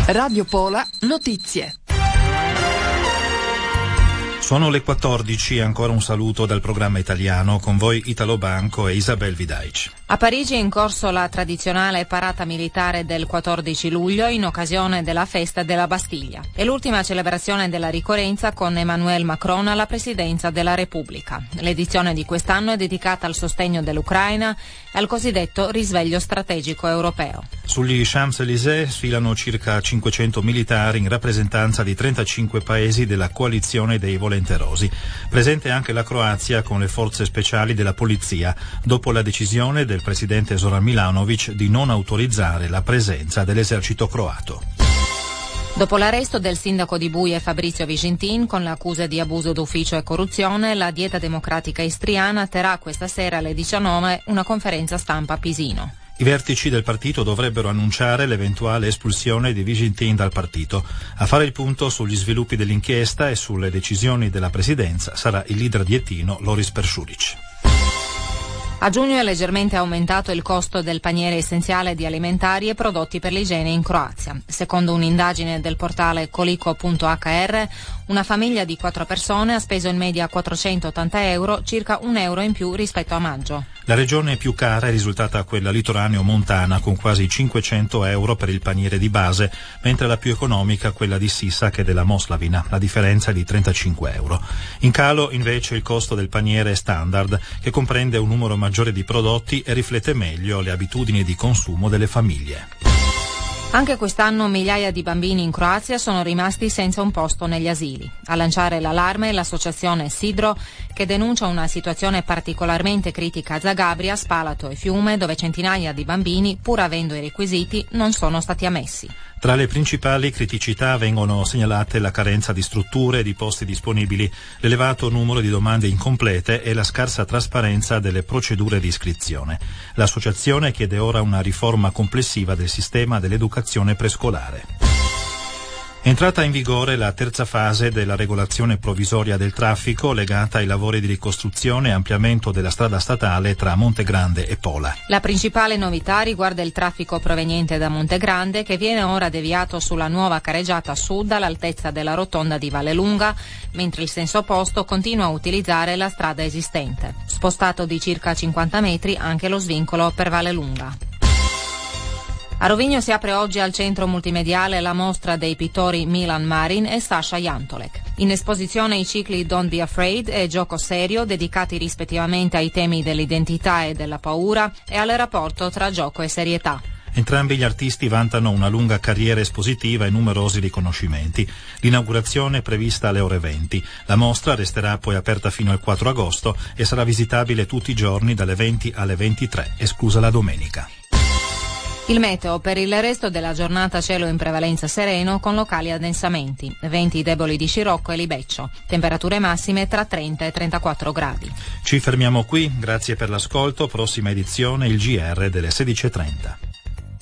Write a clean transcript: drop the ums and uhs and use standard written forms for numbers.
Radio Pola Notizie. Sono le 14, ancora un saluto dal programma italiano, con voi Italo Banco e Isabel Vidaic. A Parigi è in corso la tradizionale parata militare del 14 luglio in occasione della festa della Bastiglia. È l'ultima celebrazione della ricorrenza con Emmanuel Macron alla presidenza della Repubblica. L'edizione di quest'anno è dedicata al sostegno dell'Ucraina e al cosiddetto risveglio strategico europeo. Sugli Champs-Élysées sfilano circa 500 militari in rappresentanza di 35 paesi della coalizione dei volenterosi. Presente anche la Croazia con le forze speciali della polizia, dopo la decisione del presidente Zoran Milanovic di non autorizzare la presenza dell'esercito croato. Dopo l'arresto del sindaco di Buie Fabrizio Vigintin con le accuse di abuso d'ufficio e corruzione, la Dieta Democratica Istriana terrà questa sera alle 19 una conferenza stampa a Pisino. I vertici del partito dovrebbero annunciare l'eventuale espulsione di Vigintin dal partito. A fare il punto sugli sviluppi dell'inchiesta e sulle decisioni della presidenza sarà il leader diettino Loris Peršurić. A giugno è leggermente aumentato il costo del paniere essenziale di alimentari e prodotti per l'igiene in Croazia. Secondo un'indagine del portale Koliko.hr, una famiglia di 4 persone ha speso in media 480 euro, circa €1 in più rispetto a maggio. La regione più cara è risultata quella litoraneo-montana, con quasi 500 euro per il paniere di base, mentre la più economica quella di Sisak e della Moslavina, la differenza è di 35 euro. In calo invece il costo del paniere standard, che comprende un numero maggiore di prodotti e riflette meglio le abitudini di consumo delle famiglie. Anche quest'anno migliaia di bambini in Croazia sono rimasti senza un posto negli asili. A lanciare l'allarme l'associazione Sidro, che denuncia una situazione particolarmente critica a Zagabria, Spalato e Fiume, dove centinaia di bambini, pur avendo i requisiti, non sono stati ammessi. Tra le principali criticità vengono segnalate la carenza di strutture e di posti disponibili, l'elevato numero di domande incomplete e la scarsa trasparenza delle procedure di iscrizione. L'associazione chiede ora una riforma complessiva del sistema dell'educazione prescolare. È entrata in vigore la terza fase della regolazione provvisoria del traffico legata ai lavori di ricostruzione e ampliamento della strada statale tra Montegrande e Pola. La principale novità riguarda il traffico proveniente da Montegrande, che viene ora deviato sulla nuova careggiata sud all'altezza della rotonda di Vallelunga, mentre il senso opposto continua a utilizzare la strada esistente. Spostato di circa 50 metri anche lo svincolo per Vallelunga. A Rovigno si apre oggi al centro multimediale la mostra dei pittori Milan Marin e Sasha Jantolek. In esposizione i cicli Don't Be Afraid e Gioco Serio, dedicati rispettivamente ai temi dell'identità e della paura e al rapporto tra gioco e serietà. Entrambi gli artisti vantano una lunga carriera espositiva e numerosi riconoscimenti. L'inaugurazione è prevista alle ore 20. La mostra resterà poi aperta fino al 4 agosto e sarà visitabile tutti i giorni dalle 20 alle 23, esclusa la domenica. Il meteo: per il resto della giornata cielo in prevalenza sereno con locali addensamenti, venti deboli di scirocco e libeccio, temperature massime tra 30 e 34 gradi. Ci fermiamo qui, grazie per l'ascolto, prossima edizione il GR delle 16:30.